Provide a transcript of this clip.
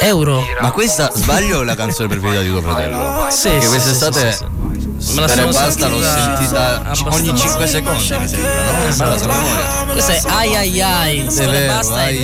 Euro. Ma questa sbaglio o è la canzone preferita di tuo fratello? Sì, Perché sì, quest'estate sì. Me la Bene, sono basta, l'ho sentita abbastanza. ogni 5 secondi, mi sembra, no? Me la so a memoria. Questa è ai ai ai, È vero, basta ai, e